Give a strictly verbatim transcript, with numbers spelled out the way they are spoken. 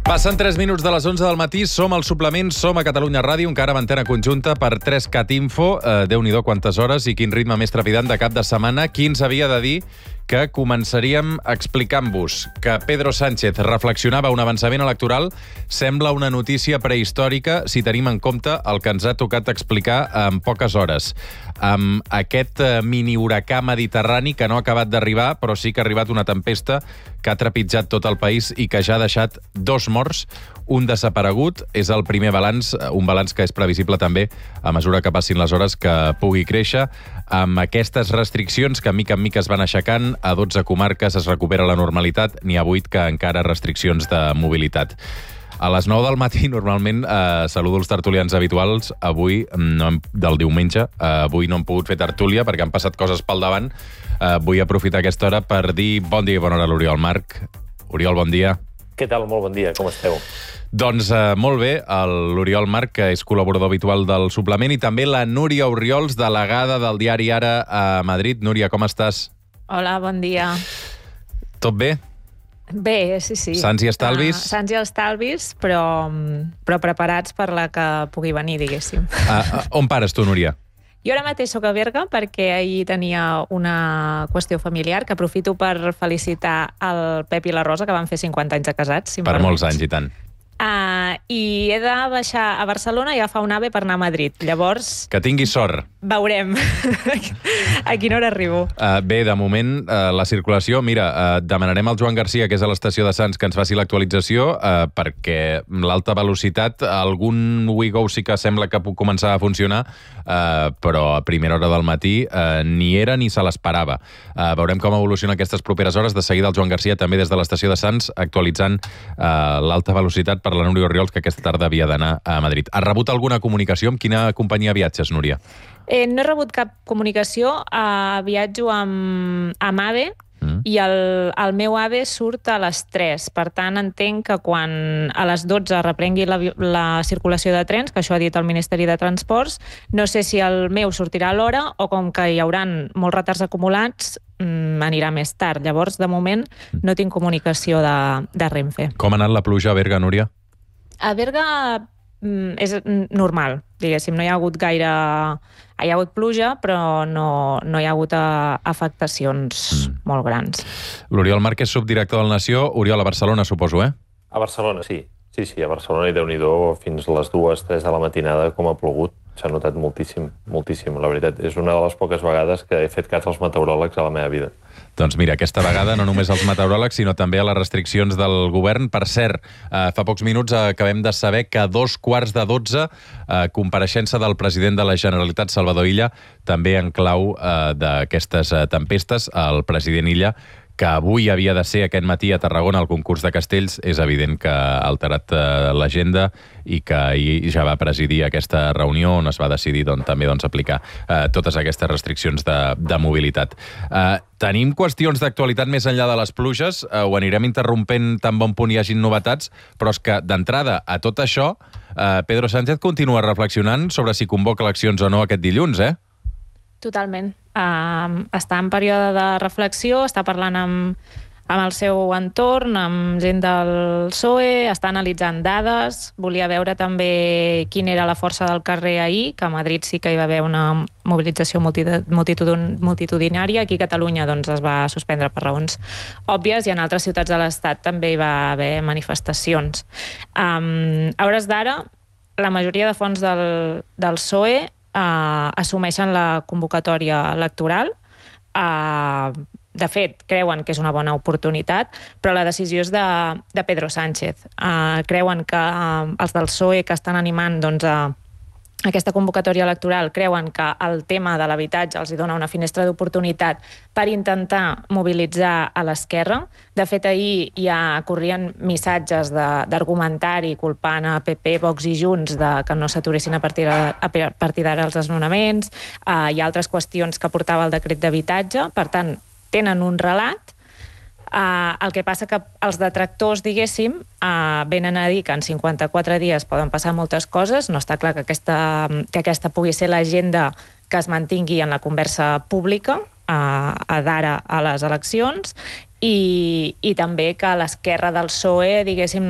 Passen tres minuts de les onze del matí, som al suplement, som a Catalunya Ràdio, encara amb antena conjunta per tres cat info. Eh, Déu-n'hi-do quantes hores i quin ritme més trepidant de cap de setmana. Qui ens havia de dir que començaríem explicant-vos que Pedro Sánchez reflexionava un avançament electoral sembla una notícia prehistòrica si tenim en compte el que ens ha tocat explicar en poques hores. Amb aquest mini huracà mediterrani que no ha acabat d'arribar, però sí que ha arribat una tempesta que ha trepitjat tot el país i que ja ha deixat dos morts, un desaparegut. És el primer balanç, un balanç que és previsible també a mesura que passin les hores que pugui créixer. Amb aquestes restriccions que mica en mica es van aixecant, a dotze comarques es recupera la normalitat, n'hi ha vuit que encara restriccions de mobilitat. A les nou del matí, normalment, eh, saludo els tertulians habituals. Avui, no hem, del diumenge, eh, avui no hem pogut fer tertúlia perquè han passat coses pel davant. Eh, vull aprofitar aquesta hora per dir bon dia i bona hora a l'Oriol Marc. Oriol, bon dia. Què tal? Molt bon dia, com esteu? Doncs eh, molt bé, l'Oriol Marc, que és col·laborador habitual del suplement, i també la Núria Orriols, delegada del diari Ara a Madrid. Núria, com estàs? Hola, bon dia. Tot bé? Bé, sí, sí. Sants i estalvis? Uh, sants i estalvis, però, però preparats per la que pugui venir, diguéssim. Uh, uh, on pares tu, Núria? Jo ara mateix soc a Berga perquè ahir tenia una qüestió familiar que aprofito per felicitar el Pep i la Rosa, que van fer cinquanta anys de casats. Si per molts anys, i tant. Uh, I he de baixar a Barcelona i agafar un AVE per anar a Madrid. Llavors... Que tinguis sort. Veurem a quina hora arribo. Uh, bé, de moment, uh, la circulació... Mira, uh, demanarem al Joan Garcia, que és a l'estació de Sants, que ens faci l'actualització, uh, perquè l'alta velocitat, algun WeGo sí que sembla que puc començar a funcionar, uh, però a primera hora del matí uh, ni era ni se l'esperava. Uh, veurem com evoluciona aquestes properes hores. De seguida el Joan Garcia, també des de l'estació de Sants, actualitzant uh, l'alta velocitat per la Núria Orriols, que aquesta tarda havia d'anar a Madrid. Has rebut alguna comunicació? Amb quina companyia viatges, Núria? Eh, no he rebut cap comunicació. Uh, viatjo amb, amb AVE mm. i el, el meu AVE surt a les tres. Per tant, entenc que quan a les dotze reprengui la, la circulació de trens, que això ha dit el Ministeri de Transports, no sé si el meu sortirà a l'hora o com que hi hauran molts retards acumulats, mm, anirà més tard. Llavors, de moment, no tinc comunicació de, de Renfe. Com ha anat la pluja a Berga, Núria? A Berga mm, és normal, diguéssim. No hi ha hagut gaire... Hi ha hagut pluja, però no, no hi ha hagut uh, afectacions mm. molt grans. L'Oriol Marc és subdirector del Nació. Oriol, a Barcelona, suposo, eh? A Barcelona, sí. Sí, sí, a Barcelona, i Déu-n'hi-do, fins a les dues, tres de la matinada, com ha plogut. S'ha notat moltíssim, moltíssim, la veritat. És una de les poques vegades que he fet cas als meteoròlegs a la meva vida. Doncs mira, aquesta vegada no només als meteoròlegs, sinó també a les restriccions del govern. Per cert, eh, fa pocs minuts acabem de saber que a dos quarts de dotze, eh, compareixença del president de la Generalitat, Salvador Illa, també en clau eh, d'aquestes eh, tempestes. El president Illa, que avui havia de ser aquest matí a Tarragona al concurs de castells, és evident que ha alterat eh, l'agenda i que ahir ja va presidir aquesta reunió on es va decidir doncs, també doncs, aplicar eh, totes aquestes restriccions de, de mobilitat. Eh, tenim qüestions d'actualitat més enllà de les pluges, eh, ho anirem interrompent tan bon punt hi hagin novetats, però és que d'entrada a tot això, eh, Pedro Sánchez continua reflexionant sobre si convoca eleccions o no aquest dilluns, eh? Totalment. Uh, està en període de reflexió, està parlant amb, amb el seu entorn, amb gent del P S O E, està analitzant dades, volia veure també quina era la força del carrer ahir, que a Madrid sí que hi va haver una mobilització multitudin, multitudinària, aquí a Catalunya doncs, es va suspendre per raons òbvies i en altres ciutats de l'Estat també hi va haver manifestacions. Um, a hores d'ara, la majoria de fonts del, del P S O E Uh, assumeixen la convocatòria electoral. Uh, de fet, creuen que és una bona oportunitat, però la decisió és de, de Pedro Sánchez. Uh, creuen que uh, els del P S O E que estan animant doncs, a aquesta convocatòria electoral creuen que el tema de l'habitatge els hi dona una finestra d'oportunitat per intentar mobilitzar a l'esquerra. De fet, ahir ja corrien missatges d'argumentari culpant a P P, Vox i Junts de que no s'aturessin a partir, a, a partir d'ara els desnonaments. Uh, hi ha altres qüestions que portava el decret d'habitatge. Per tant, tenen un relat. Uh, el que passa que els detractors, diguéssim, uh, venen a dir que en cinquanta-quatre dies poden passar moltes coses. No està clar que aquesta, que aquesta pugui ser l'agenda que es mantingui en la conversa pública uh, d'ara a les eleccions, i, i també que l'esquerra del P S O E, diguéssim,